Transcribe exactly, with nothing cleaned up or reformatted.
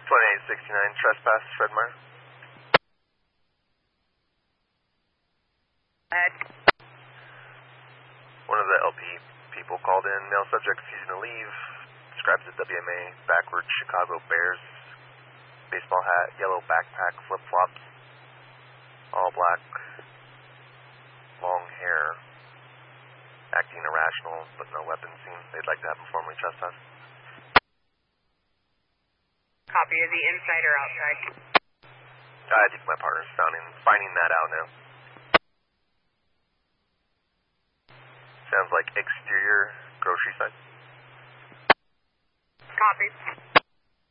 twenty-eight sixty-nine, trespass, Fred Meyer. Ed. One of the L P people called in, male subject refusing to leave, describes the W M A, backwards Chicago Bears, baseball hat, yellow backpack, flip-flops, all black, long hair, acting irrational, but no weapon seen. They'd like to have him formally trespassed. Copy. Is he inside or outside? I think my partner's finding, finding that out now. Sounds like exterior grocery side. Copy.